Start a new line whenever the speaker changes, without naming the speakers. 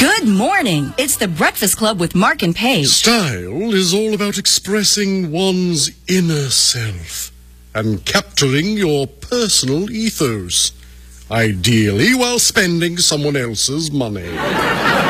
Good morning. It's the Breakfast Club with Mark and Paige.
Style is all about expressing one's inner self and capturing your personal ethos, ideally while spending someone else's money.